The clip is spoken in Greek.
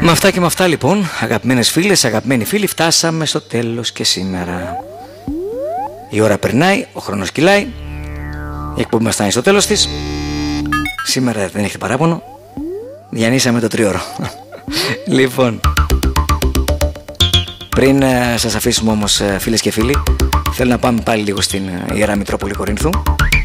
Με αυτά και με αυτά λοιπόν, αγαπημένες φίλες, αγαπημένοι φίλοι, φτάσαμε στο τέλος και σήμερα. Η ώρα περνάει, ο χρόνος κυλάει, η εκπομπή μας φτάνει στο τέλος της. Σήμερα δεν έχετε παράπονο, διανύσαμε το 3ωρο. Λοιπόν, πριν σας αφήσουμε όμως, φίλες και φίλοι, θέλω να πάμε πάλι λίγο στην Ιερά Μητρόπολη Κορίνθου.